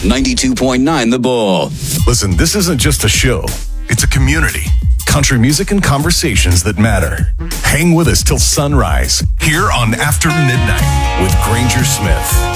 92.9 The Bull. Listen, this isn't just a show. It's a community. Country music and conversations that matter. Hang with us till sunrise here on After Midnight with Granger Smith.